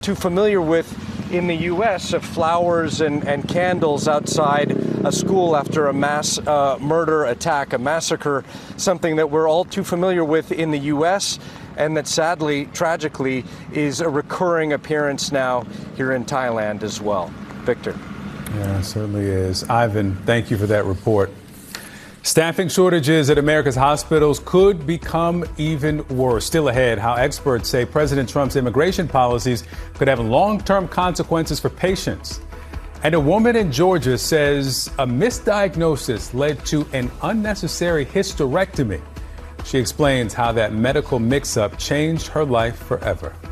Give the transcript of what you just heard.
too familiar with in the U.S. of flowers and candles outside a school after a mass murder attack, a massacre, something that we're all too familiar with in the U.S. and that sadly, tragically, is a recurring appearance now here in Thailand as well. Victor. Yeah, it certainly is. Ivan, thank you for that report. Staffing shortages at America's hospitals could become even worse. Still ahead, how experts say President Trump's immigration policies could have long-term consequences for patients. And a woman in Georgia says a misdiagnosis led to an unnecessary hysterectomy. She explains how that medical mix-up changed her life forever.